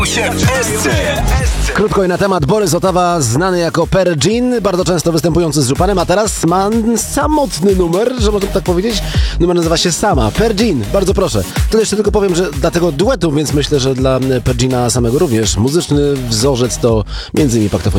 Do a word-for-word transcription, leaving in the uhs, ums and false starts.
Krótko i na temat Borys Otawa, znany jako Pergin, bardzo często występujący z Żupanem, a teraz ma samotny numer, że można tak powiedzieć. Numer nazywa się Sama. Pergin, bardzo proszę. To jeszcze tylko powiem, że dla tego duetu, więc myślę, że dla Pergina samego również muzyczny wzorzec to między innymi Paktofon.